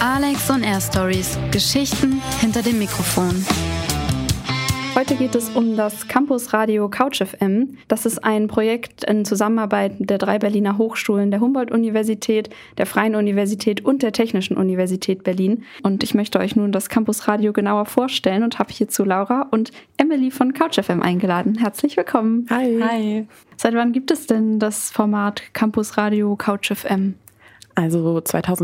Alex on Air Stories. Geschichten hinter dem Mikrofon. Heute geht es um das Campusradio Couch FM. Das ist ein Projekt in Zusammenarbeit der 3 Berliner Hochschulen, der Humboldt-Universität, der Freien Universität und der Technischen Universität Berlin. Und ich möchte euch nun das Campusradio genauer vorstellen und habe hierzu Laura und Emily von Couch FM eingeladen. Herzlich willkommen. Hi. Hi. Seit wann gibt es denn das Format Campusradio Couch FM? Also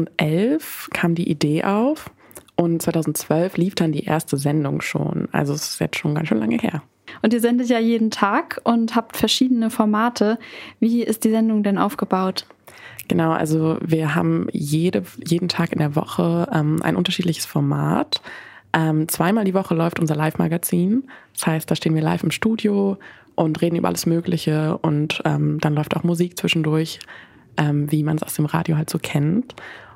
2011 kam die Idee auf. Und 2012 lief dann die erste Sendung schon. Also es ist jetzt schon ganz schön lange her. Und ihr sendet ja jeden Tag und habt verschiedene Formate. Wie ist die Sendung denn aufgebaut? Genau, also wir haben jeden Tag in der Woche ein unterschiedliches Format. Zweimal die Woche läuft unser Live-Magazin. Das heißt, da stehen wir live im Studio und reden über alles Mögliche. Und dann läuft auch Musik zwischendurch, wie man es aus dem Radio halt so kennt.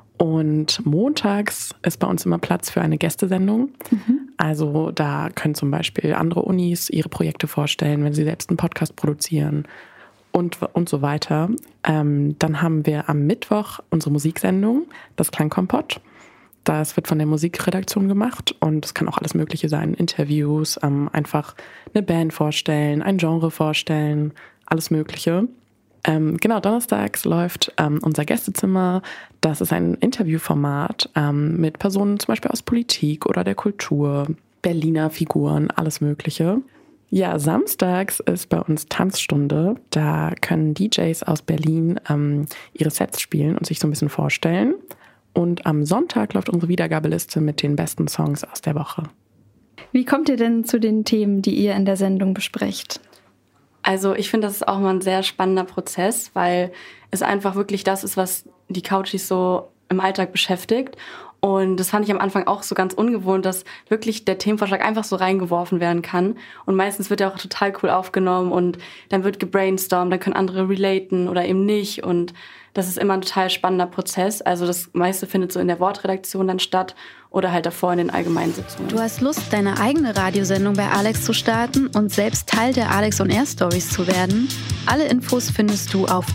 Und montags ist bei uns immer Platz für eine Gästesendung. Also da können zum Beispiel andere Unis ihre Projekte vorstellen, wenn sie selbst einen Podcast produzieren und so weiter. Dann haben wir am Mittwoch unsere Musiksendung, das Klangkompott. Das wird von der Musikredaktion gemacht und es kann auch alles Mögliche sein. Interviews, einfach eine Band vorstellen, ein Genre vorstellen, alles Mögliche. Genau, donnerstags läuft unser Gästezimmer. Das ist ein Interviewformat mit Personen zum Beispiel aus Politik oder der Kultur, Berliner Figuren, alles Mögliche. Ja, samstags ist bei uns Tanzstunde. Da können DJs aus Berlin ihre Sets spielen und sich so ein bisschen vorstellen. Und am Sonntag läuft unsere Wiedergabeliste mit den besten Songs aus der Woche. Wie kommt ihr denn zu den Themen, die ihr in der Sendung besprecht? Also ich finde, das ist auch mal ein sehr spannender Prozess, weil es einfach wirklich das ist, was die Couchies so im Alltag beschäftigt. Und das fand ich am Anfang auch so ganz ungewohnt, dass wirklich der Themenvorschlag einfach so reingeworfen werden kann. Und meistens wird er auch total cool aufgenommen und dann wird gebrainstormt, dann können andere relaten oder eben nicht. Und das ist immer ein total spannender Prozess. Also das meiste findet so in der Wortredaktion dann statt oder halt davor in den Allgemeinsitzungen. Du hast Lust, deine eigene Radiosendung bei Alex zu starten und selbst Teil der Alex on Air Stories zu werden? Alle Infos findest du auf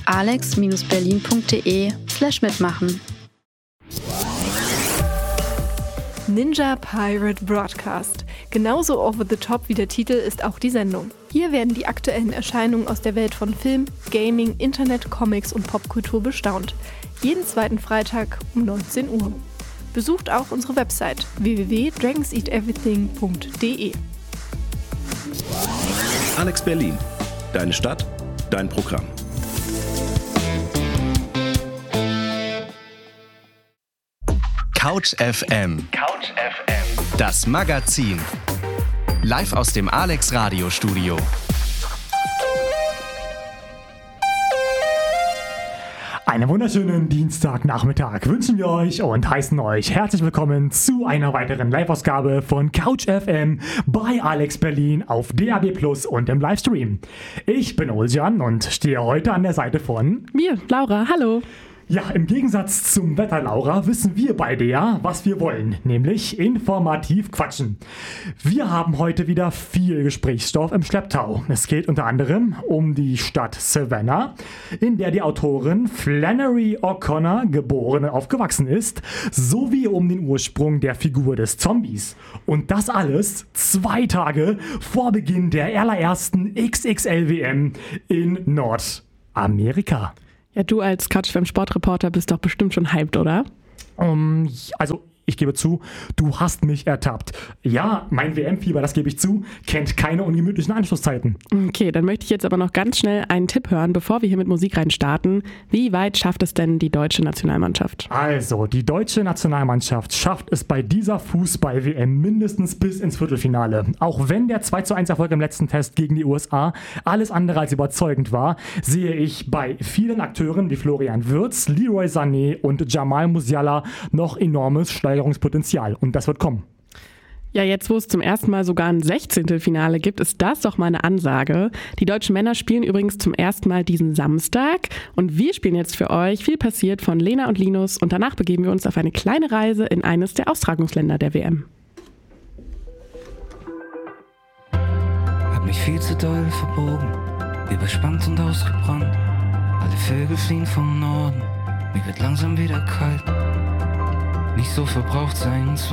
alex-berlin.de/mitmachen. Ninja Pirate Broadcast. Genauso over the top wie der Titel ist auch die Sendung. Hier werden die aktuellen Erscheinungen aus der Welt von Film, Gaming, Internet, Comics und Popkultur bestaunt. Jeden zweiten Freitag um 19 Uhr. Besucht auch unsere Website www.dragonseateverything.de. Alex Berlin. Deine Stadt, dein Programm. Couch FM. Das Magazin. Live aus dem Alex Radio Studio. Einen wunderschönen Dienstagnachmittag wünschen wir euch und heißen euch herzlich willkommen zu einer weiteren Live-Ausgabe von Couch FM bei Alex Berlin auf DAB+ und im Livestream. Ich bin Oljan und stehe heute an der Seite von mir, Laura, hallo. Ja, im Gegensatz zum Wetter, Laura, wissen wir beide ja, was wir wollen, nämlich informativ quatschen. Wir haben heute wieder viel Gesprächsstoff im Schlepptau. Es geht unter anderem um die Stadt Savannah, in der die Autorin Flannery O'Connor geboren und aufgewachsen ist, sowie um den Ursprung der Figur des Zombies. Und das alles 2 Tage vor Beginn der allerersten XXL-WM in Nordamerika. Ja, du als Couch FM Sportreporter bist doch bestimmt schon hyped, oder? Also ich gebe zu, du hast mich ertappt. Ja, mein WM-Fieber, das gebe ich zu, kennt keine ungemütlichen Anschlusszeiten. Okay, dann möchte ich jetzt aber noch ganz schnell einen Tipp hören, bevor wir hier mit Musik reinstarten. Wie weit schafft es denn die deutsche Nationalmannschaft? Also, die deutsche Nationalmannschaft schafft es bei dieser Fußball-WM mindestens bis ins Viertelfinale. Auch wenn der 2:1-Erfolg im letzten Test gegen die USA alles andere als überzeugend war, sehe ich bei vielen Akteuren wie Florian Wirtz, Leroy Sané und Jamal Musiala noch enormes Steigerungspotenzial. Und das wird kommen. Ja, jetzt wo es zum ersten Mal sogar ein 16. Finale gibt, ist das doch mal eine Ansage. Die deutschen Männer spielen übrigens zum ersten Mal diesen Samstag und wir spielen jetzt für euch Viel passiert von Lena und Linus und danach begeben wir uns auf eine kleine Reise in eines der Austragungsländer der WM. Hab mich viel zu doll verbogen, überspannt und ausgebrannt. Alle Vögel fliehen vom Norden, mir wird langsam wieder kalt. nicht so verbraucht sein.